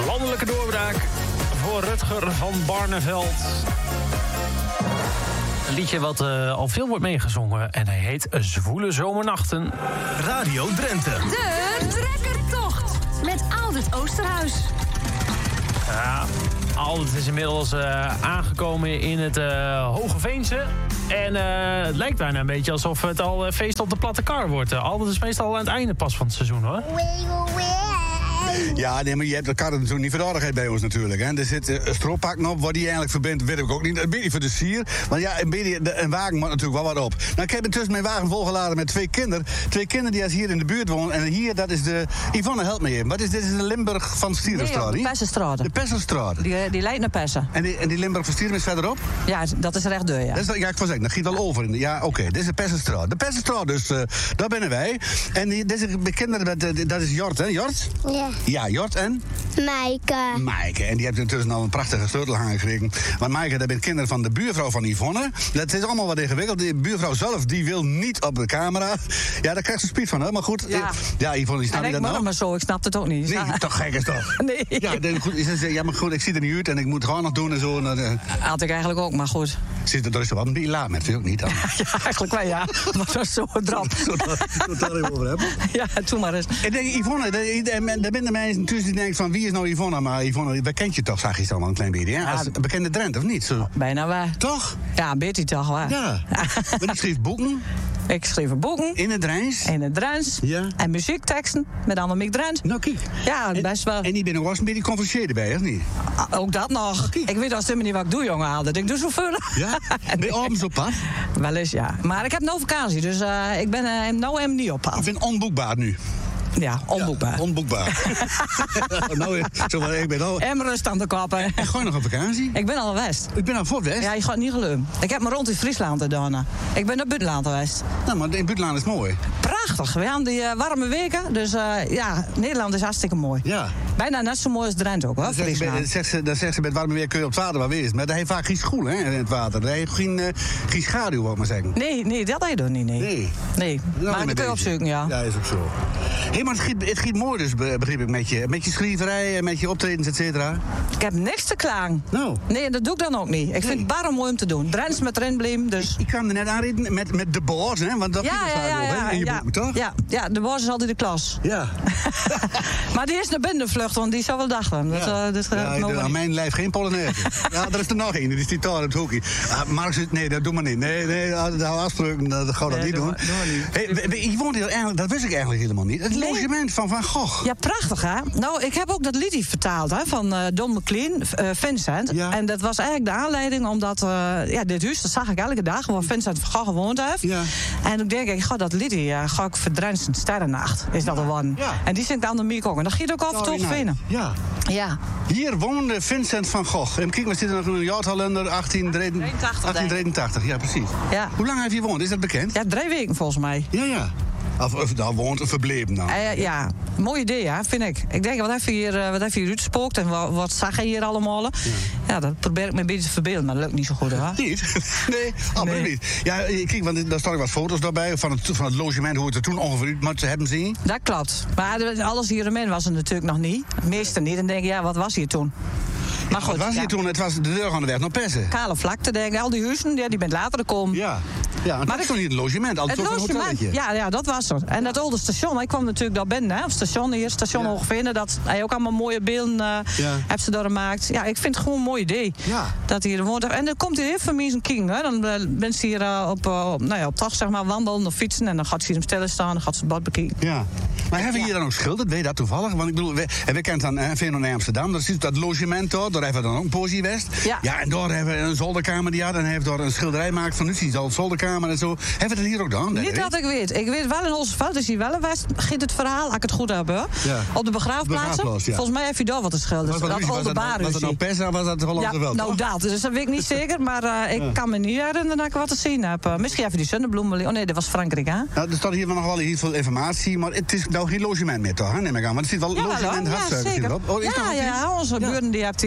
Landelijke doorbraak voor Rutger van Barneveld. Een liedje wat al veel wordt meegezongen en hij heet Zwoele Zomernachten. Radio Drenthe. De trekkertocht met Aldert Oosterhuis. Ja, Aldert is inmiddels aangekomen in het Hogeveense. En het lijkt bijna een beetje alsof het al feest op de platte kar wordt. Aldert is meestal aan het einde pas van het seizoen, hoor. Ja, nee, maar je hebt de karren natuurlijk niet voor de aardigheid bij ons natuurlijk. Hè. Er zit een strooppakken op, wat die eigenlijk verbindt, weet ik ook niet. Een beetje voor de sier. Maar ja, een wagen moet natuurlijk wel wat op. Nou, ik heb intussen mijn wagen volgeladen met twee kinderen. Twee kinderen die als hier in de buurt wonen. En hier, dat is de... Yvonne, help me even. Wat is dit? Is de Limburg van Stierenstraat? Nee, de Pessenstraat. De Pessenstraat. Die leidt naar Pessen. En die Limburg van Stieren is verderop? Ja, dat is rechtdoor, ja. Dat is, ja, ik wou zeggen, dat giet al over. Ja, oké, dit is de Pessenstraat. De Pessenstraat, dus daar bennen wij. En deze kinderen, dat is Jort, hè? Jort? Ja. Ja, Jort en? Maaike. En die heeft intussen al een prachtige sleutel hangen gekregen. Want Maaike, dat zijn kinderen van de buurvrouw van Yvonne. Dat is allemaal wat ingewikkeld. De buurvrouw zelf, die wil niet op de camera. Ja, daar krijgt ze spijt van, hè? Maar goed, ja Yvonne, die snapt je dat nou? maar zo, ik snap het ook niet. Nee, toch gek is toch? Nee. Ja, maar goed, ik zie er niet uit en ik moet het gewoon nog doen en zo. Had ik eigenlijk ook, maar goed. Zit er dus wel een beetje laat met, vind je ook niet dan? Ja, eigenlijk wel, ja. Maar dat is zo een drap. Zullen we het daar even over hebben? Ja, doe maar eens. Ik denk, Yvonne, daar zijn de mensen tussen die denken van wie is nou Yvonne? Maar Yvonne, we kent je toch, zag je het al een klein beetje, hè? Als een bekende Drent, of niet? Zo. Bijna waar. Toch? Ja, een beetje toch waar. Ja. Maar die schreef boeken. Ik schreef boeken. In het Drents. In het Drents. Ja. En muziekteksten met Annemiek Drent. Nou, kijk. Ja, best wel. En die ben nog wel eens een beetje converseerd erbij, of niet? Ook dat nog. Ik weet als helemaal niet wat ik doe, jongen, Aldert. Ik doe zoveel. Ja? Ben je abends op pad? Wel eens, ja. Maar ik heb nou vakantie, dus ik ben nou helemaal niet op pad. Ik ben onboekbaar nu. Ja, onboekbaar. Ja, onboekbaar. Nou, ik ben al... En rust aan de kop, hè. En ga je nog op vakantie? Ik ben al West. Ik ben al voor West? Ja, je gaat niet geloven. Ik heb me rond in Friesland gedaan. Ik ben naar Buitenland geweest. Nou, maar in Buitenland is mooi. Prachtig. We hebben die warme weken. Dus ja, Nederland is hartstikke mooi. Ja. Bijna net zo mooi als Drenthe ook, hoor. Dan zegt ze bij het warme weer kun je op het water wel wezen. Maar daar heeft vaak geen school, hè, in het water. Daar heeft geen schaduw, wou ik maar zeggen. Nee, dat heb je toch niet, nee. Nee. Nou, maar dat kun je opzoeken, ja. Ja, is ook zo. Hé, maar het giet mooi dus, begreep ik, met je schrijverij en met je optredens, et cetera. Ik heb niks te klagen. Nou. Nee, dat doe ik dan ook niet. Ik vind het barre mooi om te doen. Drents met erin bleem, dus... Ik kwam er net aanreden met de boos, hè, want dat is het vaak op, hè, in je boek, toch? Ja, de boos is altijd de klas. Ja. Maar die is naar binnen vlucht, want die zou wel dachten. Aan mijn lijf geen Polonaise. Ja, er is er nog één, die zit daar op het hoekje. Mark zegt, nee, dat doe maar niet. Nee, dat afspreken, dat ga dat niet doen. Je woont hier eigenlijk, dat wist ik eigenlijk helemaal niet. Het logement van Van Gogh. Ja, prachtig, hè? Nou, ik heb ook dat liedje vertaald, hè, van Don McLean, Vincent. Ja. En dat was eigenlijk de aanleiding, omdat dit huis, dat zag ik elke dag, waar Vincent van Gogh gewoond heeft. Ja. En toen denk ik, dat liedje, ga ik verdrensen, Sterrennacht, is dat geworden. Ja. En die zingt Annemiek ook. En dat giet ook af en toe vinden. Ja. Ja. Hier woonde Vincent van Gogh. En kijk, we zitten nog in een jaartalender 1883. Ja, precies. Ja. Hoe lang heeft hij gewoond? Is dat bekend? Ja, 3 weken volgens mij. Ja. Of daar woont, verbleven nou. Ja, mooi idee, ja, vind ik. Ik denk, wat heeft hier uitspookt en wat zag je hier allemaal? Ja, dat probeer ik me een beetje te verbeelden, maar dat lukt niet zo goed, hoor. Niet? Nee, absoluut niet. Ja, kijk, want daar staan wat foto's daarbij van het logement, hoe het er toen ongeveer uit moet hebben zien. Dat klopt. Maar alles hieromheen was er natuurlijk nog niet. Het meeste niet. En denk je, ja, wat was hier toen? Maar goed, wat was hier toen? Het was de deur aan de weg naar Pessen. Kale vlakte, denk ik. Al die huizen, die bent later gekomen. Ja, maar dat is toch niet het logement? Altijd het toch een hotelletje? Ja, dat was er. En dat oude station, ik kwam natuurlijk daar binnen, hè. Station hier, station Hoogveen. Dat hij ook allemaal mooie beelden heeft ze daar gemaakt. Ja, ik vind het gewoon een mooi idee. Ja. Dat hij er woont. En dan komt hij heel veel mensen king, hè. Dan ben ze hier op dag, zeg maar, wandelen of fietsen. En dan gaat ze hier stil staan, dan gaat ze het bad bekijken. Ja. Maar hebben we hier dan ook schilderd? Weet je dat toevallig? Want ik bedoel, we kennen dan Veen in Amsterdam. Dat is dat logement daar hebben we dan ook een poëzie West. Ja, en daar hebben we een zolderkamer die had. En hij heeft daar een schilderij gemaakt van nu al zolderkamer en zo. Hebben we dat hier ook dan? Niet dat ik weet. Ik weet wel in Olseveld is hier wel een West. Giet het verhaal, als ik het goed heb, hoor. Ja. Op de begraafplaatsen. Volgens mij heeft hij daar wat te schilderen. Was dat nou Pessa of was dat gewoon Olseveld? Nou, dat. Dus dat weet ik niet zeker. Maar ik kan me niet herinneren dat ik wat te zien heb. Misschien even die zonnebloemen. Oh nee, dat was Frankrijk, hè? Nou, er staat hier nog wel heel veel informatie. Maar het is nou geen logement meer, toch? Neem ik aan. Want er zit wel logement. Ja, zeker. Ja, onze buren die hebt